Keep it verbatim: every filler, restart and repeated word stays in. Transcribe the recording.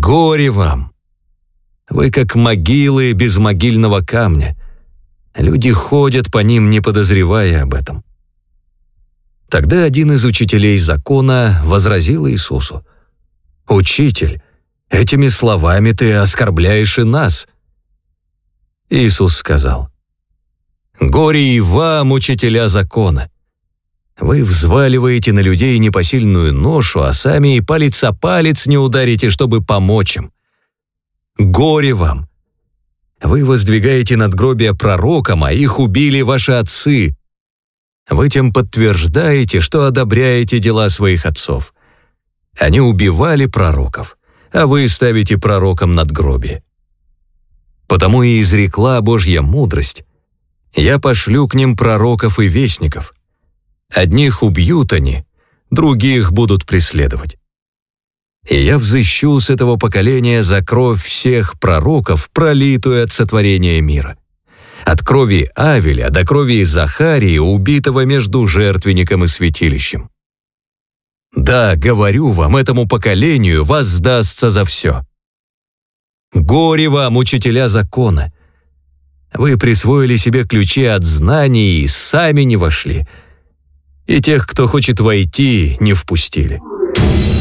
Горе вам! Вы как могилы без могильного камня. Люди ходят по ним, не подозревая об этом». Тогда один из учителей закона возразил Иисусу: «Учитель, этими словами ты оскорбляешь и нас». Иисус сказал: «Горе и вам, учителя закона! Вы взваливаете на людей непосильную ношу, а сами и палец о палец не ударите, чтобы помочь им. Горе вам! Вы воздвигаете надгробия пророкам, а их убили ваши отцы. Вы тем подтверждаете, что одобряете дела своих отцов. Они убивали пророков, а вы ставите пророкам надгробие. Потому и изрекла Божья мудрость: я пошлю к ним пророков и вестников. Одних убьют они, других будут преследовать. И я взыщу с этого поколения за кровь всех пророков, пролитую от сотворения мира. От крови Авеля до крови Захарии, убитого между жертвенником и святилищем. Да, говорю вам, этому поколению воздастся за все. Горе вам, учителя закона! Вы присвоили себе ключи от знаний и сами не вошли, и тех, кто хочет войти, не впустили».